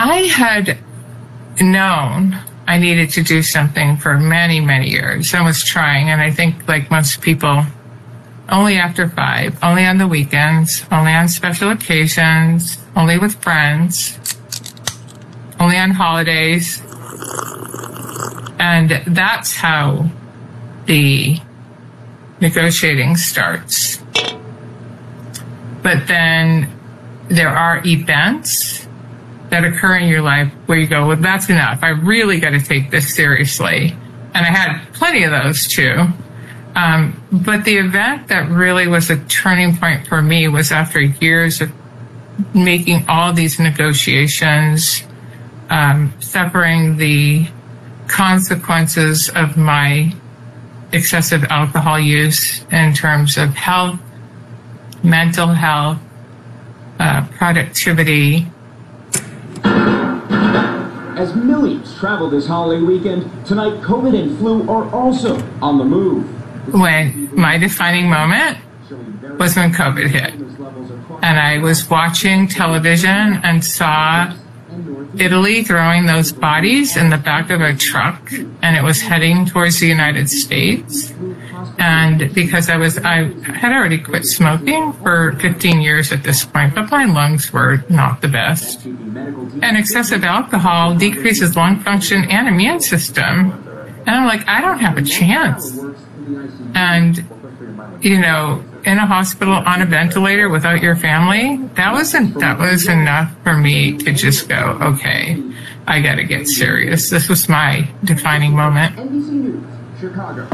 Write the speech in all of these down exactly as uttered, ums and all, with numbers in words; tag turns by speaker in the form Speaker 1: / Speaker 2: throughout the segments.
Speaker 1: I had known I needed to do something for many, many years. I was trying, and I think like most people, only after five, only on the weekends, only on special occasions, only with friends, only on holidays. And that's how the negotiating starts. But then there are events that occur in your life where you go, well, that's enough. I really got to take this seriously. And I had plenty of those too. Um, but the event that really was a turning point for me was after years of making all these negotiations, um, suffering the consequences of my excessive alcohol use in terms of health, mental health, uh, productivity.
Speaker 2: As millions travel this holiday weekend, tonight COVID and flu are also on the move.
Speaker 1: When my defining moment was when COVID hit. And I was watching television and saw Italy throwing those bodies in the back of a truck, and it was heading towards the United States. And because I was, I had already quit smoking for fifteen years at this point, but my lungs were not the best. And excessive alcohol decreases lung function and immune system. And I'm like, I don't have a chance. And, you know, in a hospital on a ventilator without your family, that wasn't, that was enough for me to just go, okay, I got to get serious. This was my defining moment.
Speaker 2: N B C News, Chicago.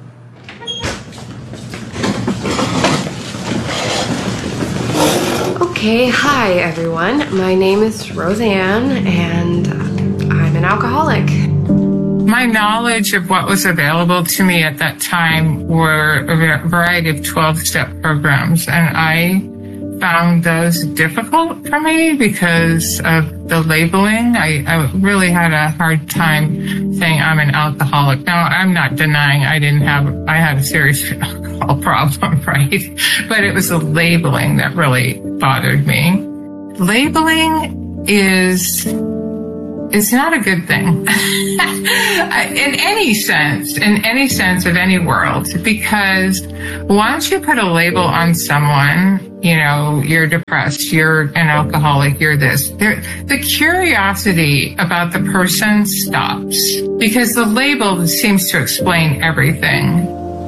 Speaker 3: Okay, hi everyone. My name is Roseanne, and I'm an alcoholic.
Speaker 1: My knowledge of what was available to me at that time were a variety of twelve-step programs, and I found those difficult for me because of the labeling. I, I really had a hard time saying I'm an alcoholic. Now, I'm not denying I didn't have, I had a serious alcohol problem, right? But it was the labeling that really bothered me. Labeling is... It's not a good thing in any sense, in any sense of any world, because once you put a label on someone, you know, you're depressed, you're an alcoholic, you're this, the curiosity about the person stops because the label seems to explain everything.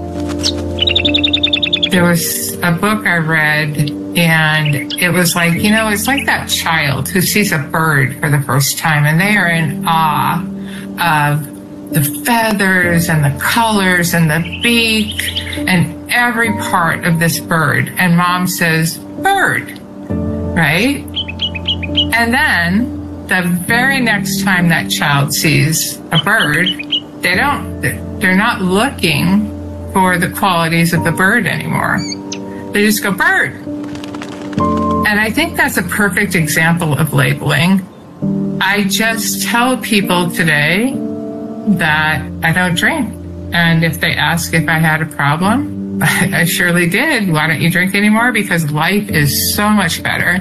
Speaker 1: There was a book I read, and it was like, you know, it's like that child who sees a bird for the first time, and they are in awe of the feathers and the colors and the beak and every part of this bird. And mom says, bird, right? And then the very next time that child sees a bird, they don't, they're not looking for the qualities of the bird anymore. They just go, bird. And I think that's a perfect example of labeling. I just tell people today that I don't drink. And if they ask if I had a problem, I surely did. Why don't you drink anymore? Because life is so much better.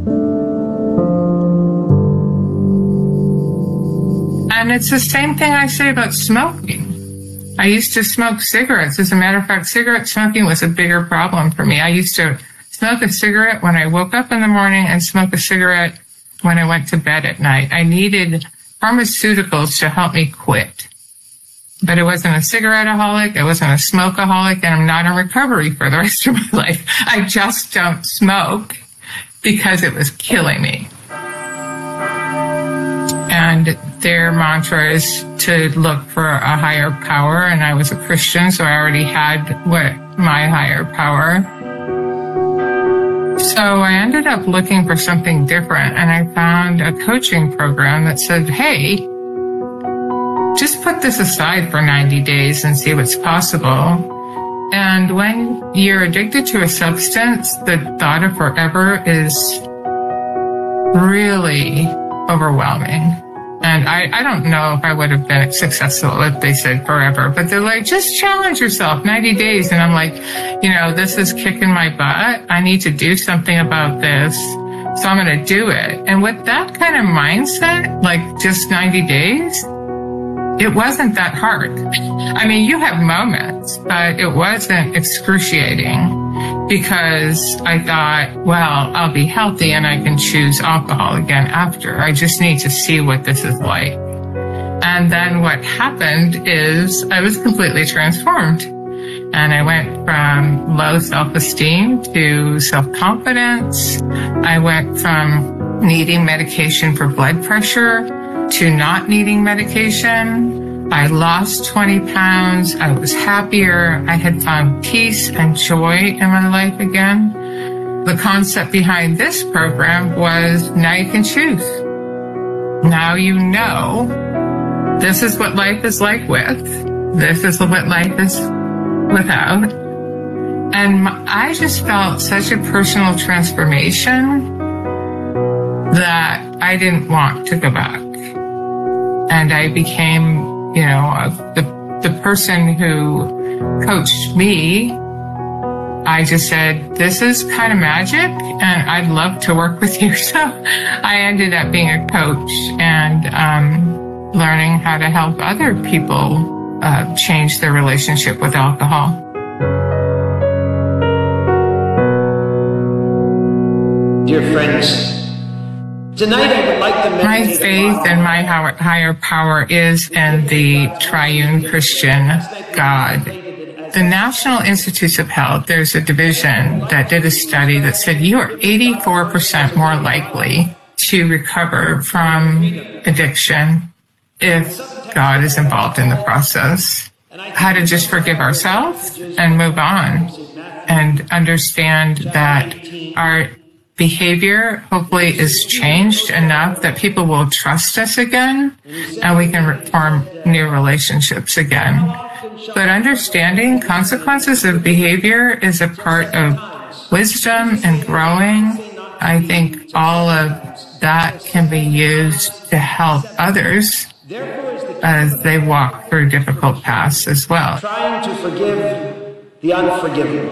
Speaker 1: And it's the same thing I say about smoking. I used to smoke cigarettes. As a matter of fact, cigarette smoking was a bigger problem for me. I used to smoke a cigarette when I woke up in the morning and smoke a cigarette when I went to bed at night. I needed pharmaceuticals to help me quit. But I wasn't a cigarette-aholic, I wasn't a smoke-aholic, and I'm not in recovery for the rest of my life. I just don't smoke because it was killing me. And their mantra is to look for a higher power, and I was a Christian, so I already had what my higher power. So I ended up looking for something different, and I found a coaching program that said, hey, just put this aside for ninety days and see what's possible. And when you're addicted to a substance, the thought of forever is really overwhelming. And I, I don't know if I would have been successful if they said forever, but they're like, just challenge yourself, ninety days. And I'm like, you know, this is kicking my butt. I need to do something about this. so I'm going to do it. And with that kind of mindset, like just ninety days, it wasn't that hard. I mean, you have moments, but it wasn't excruciating because I thought, well, I'll be healthy and I can choose alcohol again after. I just need to see what this is like. And then what happened is I was completely transformed. And I went from low self-esteem to self-confidence. I went from needing medication for blood pressure to not needing medication. I lost twenty pounds. I was happier. I had found peace and joy in my life again. The concept behind this program was now you can choose. Now you know this is what life is like with. This is what life is without. And I just felt such a personal transformation that I didn't want to go back. And I became, you know, uh, the, the person who coached me. I just said, this is kind of magic and I'd love to work with you. So I ended up being a coach and um, learning how to help other people Uh, change their relationship with alcohol.
Speaker 4: Dear friends, tonight I would like to
Speaker 1: My
Speaker 4: meditate
Speaker 1: faith
Speaker 4: upon-
Speaker 1: and my higher power is in the triune Christian God. The National Institutes of Health, there's a division that did a study that said you are eighty-four percent more likely to recover from addiction if God is involved in the process. How to just forgive ourselves and move on and understand that our behavior hopefully is changed enough that people will trust us again and we can form new relationships again. But understanding consequences of behavior is a part of wisdom and growing. I think all of that can be used to help others as they walk through difficult paths as well.
Speaker 4: Trying to forgive the unforgivable.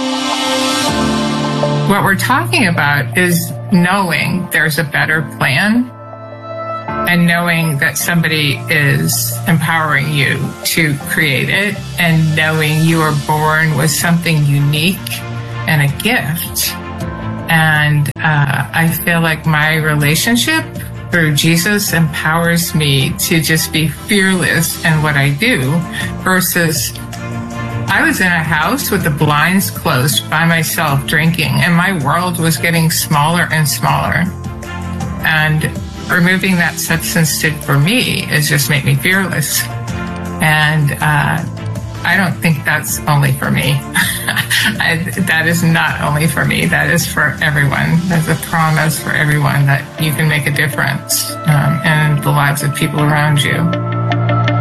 Speaker 1: What we're talking about is knowing there's a better plan and knowing that somebody is empowering you to create it and knowing you are born with something unique and a gift. And uh, I feel like my relationship through Jesus empowers me to just be fearless in what I do versus I was in a house with the blinds closed by myself drinking and my world was getting smaller and smaller. And removing that substance did for me is just make me fearless. And uh, I don't think that's only for me. I, that is not only for me. That is for everyone. That's a promise for everyone that you can make a difference um, in the lives of people around you.